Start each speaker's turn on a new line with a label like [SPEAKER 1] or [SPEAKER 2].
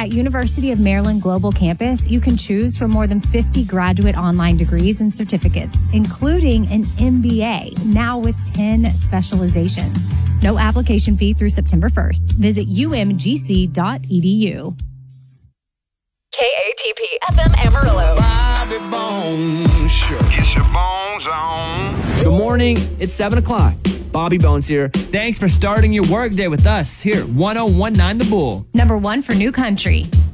[SPEAKER 1] At University of Maryland Global Campus, you can choose from more than 50 graduate online degrees and certificates, including an MBA, now with 10 specializations. No application fee through September 1st. Visit umgc.edu.
[SPEAKER 2] KATP FM Amarillo.
[SPEAKER 3] Bobby Bones Show.
[SPEAKER 4] Get your bones on.
[SPEAKER 5] Good morning. It's 7 o'clock. Bobby Bones here. Thanks for starting your workday with us here at 1019 The Bull.
[SPEAKER 1] Number 1 for New Country.